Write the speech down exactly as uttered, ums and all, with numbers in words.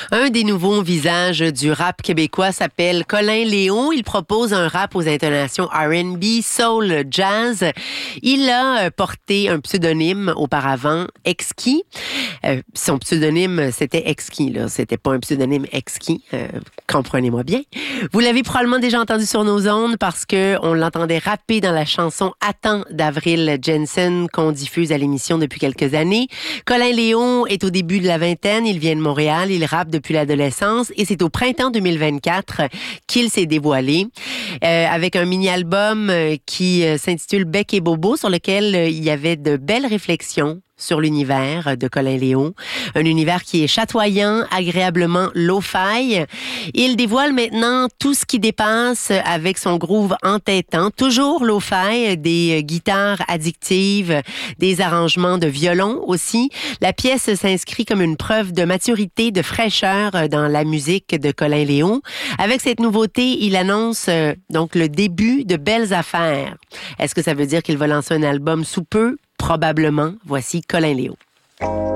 Un des nouveaux visages du rap québécois s'appelle Colin Léon. Il propose un rap aux intonations R and B, soul, jazz. Il a porté un pseudonyme auparavant, Exquis. Euh, son pseudonyme, c'était Exquis, là. C'était pas un pseudonyme Exquis. Euh, comprenez-moi bien. Vous l'avez probablement déjà entendu sur nos ondes parce que on l'entendait rapper dans la chanson Attends d'Avril Jensen qu'on diffuse à l'émission depuis quelques années. Colin Léon est au début de la vingtaine. Il vient de Montréal. Il rappe depuis l'adolescence et c'est au printemps deux mille vingt-quatre qu'il s'est dévoilé euh, avec un mini-album qui s'intitule Bec et Bobo sur lequel il y avait de belles réflexions sur l'univers de Colin Léon. Un univers qui est chatoyant, agréablement lo-fi. Il dévoile maintenant tout ce qui dépasse avec son groove entêtant, toujours lo-fi, des guitares addictives, des arrangements de violon aussi. La pièce s'inscrit comme une preuve de maturité, de fraîcheur dans la musique de Colin Léon. Avec cette nouveauté, il annonce euh, donc le début de belles affaires. Est-ce que ça veut dire qu'il va lancer un album sous peu? Probablement. Voici Colin Léon.